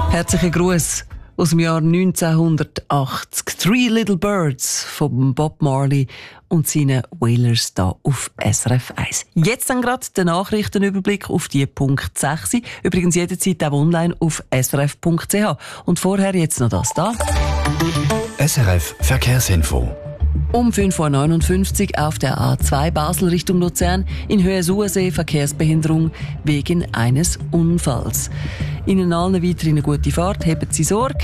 Herzlichen Gruß aus dem Jahr 1980. «Three Little Birds» von Bob Marley und seinen Wailers hier auf SRF 1. Jetzt dann gerade der Nachrichtenüberblick auf die Punkt 6. Übrigens jederzeit auch online auf srf.ch. Und vorher jetzt noch das da. SRF Verkehrsinfo. Um 5.59 Uhr auf der A2 Basel Richtung Luzern in Höhe Suhrsee Verkehrsbehinderung wegen eines Unfalls. Ihnen allen weiterhin eine gute Fahrt, haben Sie Sorge.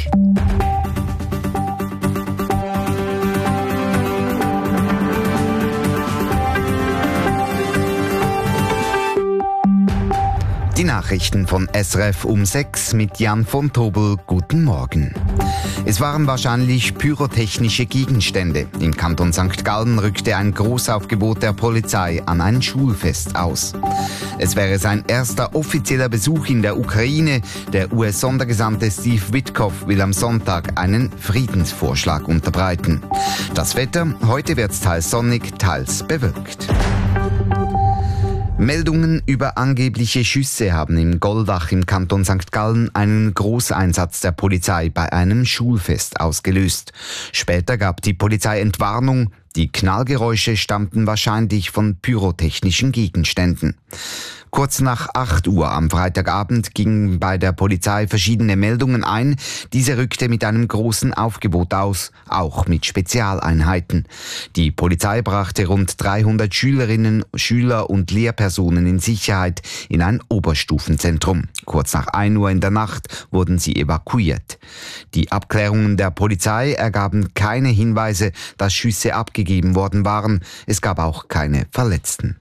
Die Nachrichten von SRF um 6 mit Jan von Tobel. Guten Morgen. Es waren wahrscheinlich pyrotechnische Gegenstände. Im Kanton St. Gallen rückte ein Großaufgebot der Polizei an ein Schulfest aus. Es wäre sein erster offizieller Besuch in der Ukraine. Der US-Sondergesandte Steve Witkoff will am Sonntag einen Friedensvorschlag unterbreiten. Das Wetter, heute wird's teils sonnig, teils bewölkt. Meldungen über angebliche Schüsse haben im Goldach im Kanton St. Gallen einen Großeinsatz der Polizei bei einem Schulfest ausgelöst. Später gab die Polizei Entwarnung. Die Knallgeräusche stammten wahrscheinlich von pyrotechnischen Gegenständen. Kurz nach 8 Uhr am Freitagabend gingen bei der Polizei verschiedene Meldungen ein. Diese rückte mit einem großen Aufgebot aus, auch mit Spezialeinheiten. Die Polizei brachte rund 300 Schülerinnen, Schüler und Lehrpersonen in Sicherheit in ein Oberstufenzentrum. Kurz nach 1 Uhr in der Nacht wurden sie evakuiert. Die Abklärungen der Polizei ergaben keine Hinweise, dass Schüsse abgegeben worden waren. Es gab auch keine Verletzten.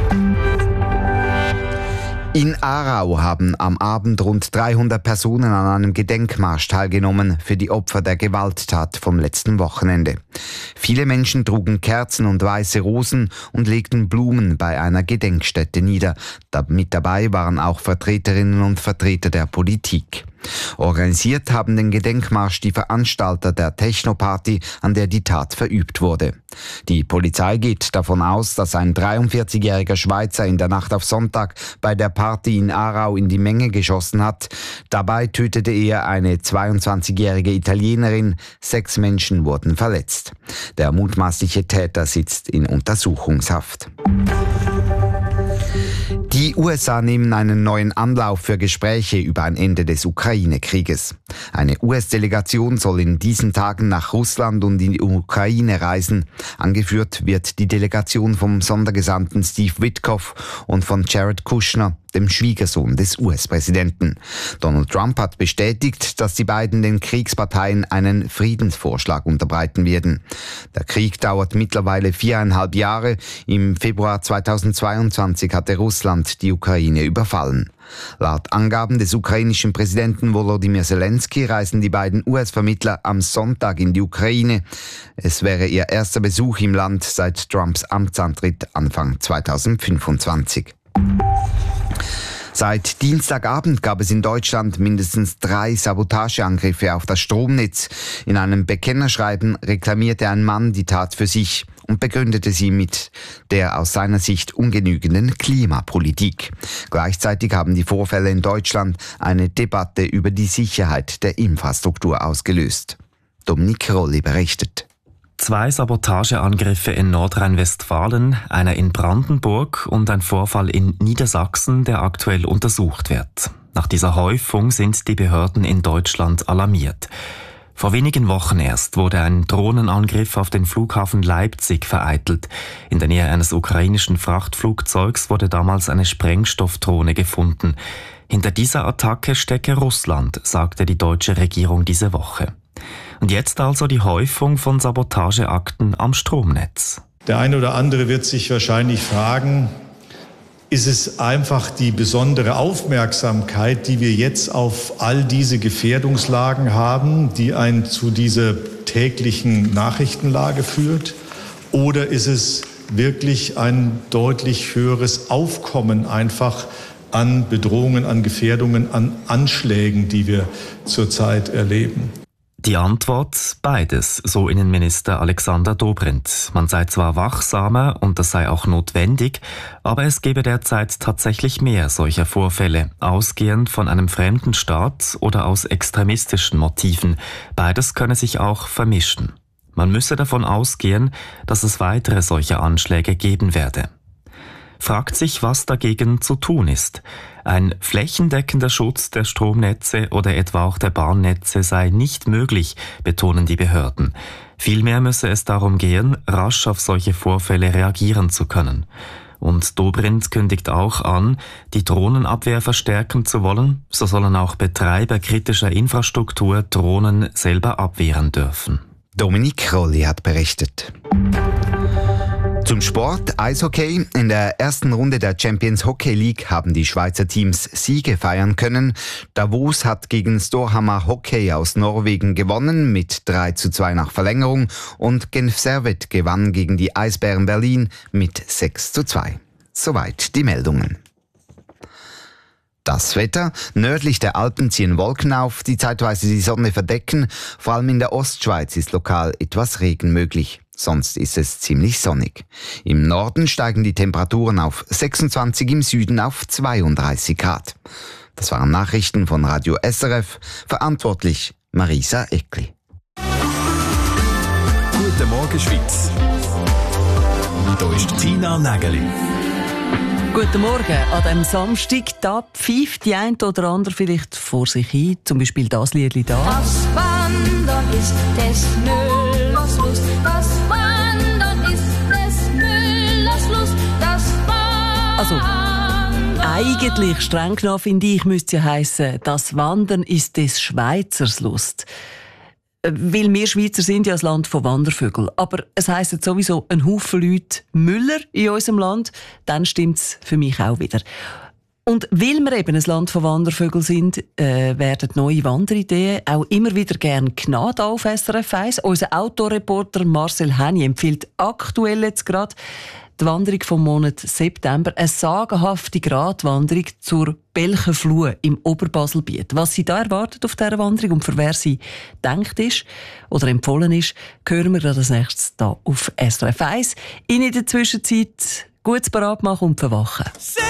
In Aarau haben am Abend rund 300 Personen an einem Gedenkmarsch teilgenommen für die Opfer der Gewalttat vom letzten Wochenende. Viele Menschen trugen Kerzen und weiße Rosen und legten Blumen bei einer Gedenkstätte nieder. Mit dabei waren auch Vertreterinnen und Vertreter der Politik. Organisiert haben den Gedenkmarsch die Veranstalter der Techno-Party, an der die Tat verübt wurde. Die Polizei geht davon aus, dass ein 43-jähriger Schweizer in der Nacht auf Sonntag bei der Party in Aarau in die Menge geschossen hat. Dabei tötete er eine 22-jährige Italienerin. 6 Menschen wurden verletzt. Der mutmaßliche Täter sitzt in Untersuchungshaft. Die USA nehmen einen neuen Anlauf für Gespräche über ein Ende des Ukraine-Krieges. Eine US-Delegation soll in diesen Tagen nach Russland und in die Ukraine reisen. Angeführt wird die Delegation vom Sondergesandten Steve Witkoff und von Jared Kushner, dem Schwiegersohn des US-Präsidenten. Donald Trump hat bestätigt, dass die beiden den Kriegsparteien einen Friedensvorschlag unterbreiten werden. Der Krieg dauert mittlerweile 4,5 Jahre. Im Februar 2022 hatte Russland die Ukraine überfallen. Laut Angaben des ukrainischen Präsidenten Volodymyr Zelensky reisen die beiden US-Vermittler am Sonntag in die Ukraine. Es wäre ihr erster Besuch im Land seit Trumps Amtsantritt Anfang 2025. Seit Dienstagabend gab es in Deutschland mindestens 3 Sabotageangriffe auf das Stromnetz. In einem Bekennerschreiben reklamierte ein Mann die Tat für sich und begründete sie mit der aus seiner Sicht ungenügenden Klimapolitik. Gleichzeitig haben die Vorfälle in Deutschland eine Debatte über die Sicherheit der Infrastruktur ausgelöst. Dominik Rolli berichtet. 2 Sabotageangriffe in Nordrhein-Westfalen, einer in Brandenburg und ein Vorfall in Niedersachsen, der aktuell untersucht wird. Nach dieser Häufung sind die Behörden in Deutschland alarmiert. Vor wenigen Wochen erst wurde ein Drohnenangriff auf den Flughafen Leipzig vereitelt. In der Nähe eines ukrainischen Frachtflugzeugs wurde damals eine Sprengstoffdrohne gefunden. Hinter dieser Attacke stecke Russland, sagte die deutsche Regierung diese Woche. Und jetzt also die Häufung von Sabotageakten am Stromnetz. Der eine oder andere wird sich wahrscheinlich fragen, ist es einfach die besondere Aufmerksamkeit, die wir jetzt auf all diese Gefährdungslagen haben, die einen zu dieser täglichen Nachrichtenlage führt? Oder ist es wirklich ein deutlich höheres Aufkommen einfach an Bedrohungen, an Gefährdungen, an Anschlägen, die wir zurzeit erleben? Die Antwort: beides, so Innenminister Alexander Dobrindt. Man sei zwar wachsamer und das sei auch notwendig, aber es gebe derzeit tatsächlich mehr solcher Vorfälle, ausgehend von einem fremden Staat oder aus extremistischen Motiven. Beides könne sich auch vermischen. Man müsse davon ausgehen, dass es weitere solche Anschläge geben werde. Fragt sich, was dagegen zu tun ist. Ein flächendeckender Schutz der Stromnetze oder etwa auch der Bahnnetze sei nicht möglich, betonen die Behörden. Vielmehr müsse es darum gehen, rasch auf solche Vorfälle reagieren zu können. Und Dobrindt kündigt auch an, die Drohnenabwehr verstärken zu wollen. So sollen auch Betreiber kritischer Infrastruktur Drohnen selber abwehren dürfen. Dominik Rolli hat berichtet. Zum Sport, Eishockey. In der ersten Runde der Champions Hockey League haben die Schweizer Teams Siege feiern können. Davos hat gegen Storhamar Hockey aus Norwegen gewonnen mit 3:2 nach Verlängerung und Genf Servette gewann gegen die Eisbären Berlin mit 6:2. Soweit die Meldungen. Das Wetter. Nördlich der Alpen ziehen Wolken auf, die zeitweise die Sonne verdecken. Vor allem in der Ostschweiz ist lokal etwas Regen möglich. Sonst ist es ziemlich sonnig. Im Norden steigen die Temperaturen auf 26, im Süden auf 32 Grad. Das waren Nachrichten von Radio SRF. Verantwortlich Marisa Eckli. Guten Morgen, Schweiz. Hier ist Tina Nägeli. Guten Morgen. An diesem Samstag, da pfeift die eine oder andere vielleicht vor sich hin. Zum Beispiel das Liedli da. Das Wandern ist des Müllers Lust. Das Wandern ist des Müllers Lust. Das Wandern. Also, eigentlich, streng genommen, finde ich, müsste ja heissen, das Wandern ist des Schweizers Lust. Weil wir Schweizer sind ja ein Land von Wandervögeln. Aber es heisst jetzt sowieso ein Haufen Leute Müller in unserem Land, dann stimmt es für mich auch wieder. Und weil wir eben ein Land von Wandervögeln sind, werden neue Wanderideen auch immer wieder gerne genannt auf SRF 1. Unser Autoreporter Marcel Henny empfiehlt aktuell jetzt gerade die Wanderung vom Monat September, eine sagenhafte Gratwanderung zur Belchenfluh im Oberbaselbiet. Was sie da erwartet auf dieser Wanderung und für wer sie gedacht ist oder empfohlen ist, hören wir gerade als nächstes hier auf SRF 1. In der Zwischenzeit gutes Parat machen und verwachen.